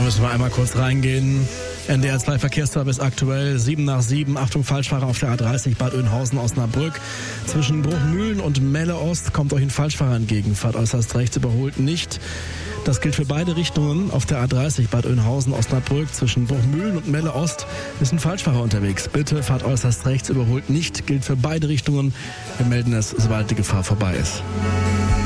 müssen wir einmal kurz reingehen. NDR 2 Verkehrsservice aktuell, 7 nach 7. Achtung, Falschfahrer auf der A30 Bad Oeynhausen Osnabrück. Zwischen Bruchmühlen und Melle Ost kommt euch ein Falschfahrer entgegen. Fahrt äußerst rechts, überholt nicht. Das gilt für beide Richtungen. Auf der A30 Bad Oeynhausen Osnabrück zwischen Bruchmühlen und Melle Ost ist ein Falschfahrer unterwegs. Bitte fahrt äußerst rechts, überholt nicht. Gilt für beide Richtungen. Wir melden es, sobald die Gefahr vorbei ist.